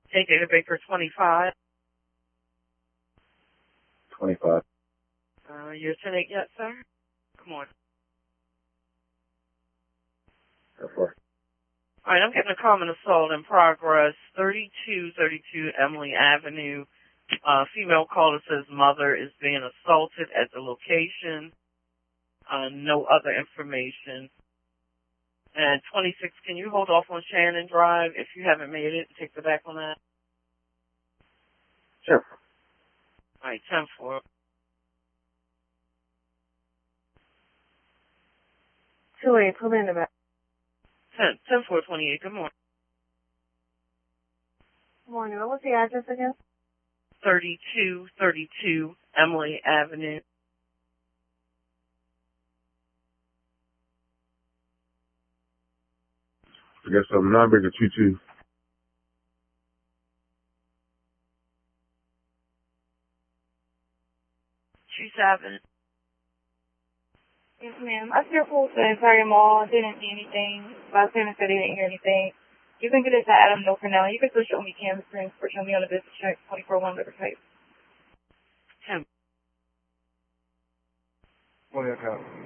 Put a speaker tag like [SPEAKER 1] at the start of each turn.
[SPEAKER 1] Take Data Baker 25.
[SPEAKER 2] 25.
[SPEAKER 1] You're 10-8 yet, sir? Come on.
[SPEAKER 2] Go for it.
[SPEAKER 1] All right, I'm getting a common assault in progress. 3232 Emily Avenue. Female caller says mother is being assaulted at the location. No other information. And 26, can you hold off on Shannon Drive if you haven't made it and take the back on that?
[SPEAKER 2] Sure.
[SPEAKER 1] All right, 10-4.
[SPEAKER 3] 2-8, pull in the back.
[SPEAKER 1] 10-4, 28, good morning.
[SPEAKER 3] Good morning. What was the address again?
[SPEAKER 1] 3232 Emily Avenue.
[SPEAKER 2] I guess I'm not bigger 22.
[SPEAKER 1] 27.
[SPEAKER 3] Yes, ma'am. I still pulled the entire mall. Didn't see anything. My tenant said they didn't hear anything. You can get it to Adam know for now. You can still show me camera screens or show me on the business check 24-1 river type.
[SPEAKER 1] 10.
[SPEAKER 2] What do you got?